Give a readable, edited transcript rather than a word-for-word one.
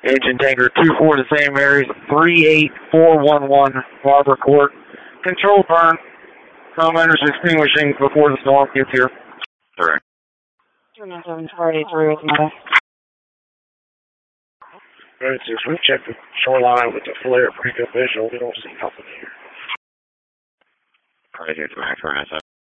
Agent Tanker 2-4 to St. Mary's, 38411 Barber Court. Control burn. Commander's extinguishing before the storm gets here. Correct. 297-483 with my... 36, we've checked the shoreline with the flare breakup visual. We don't see nothing here. Right here to back for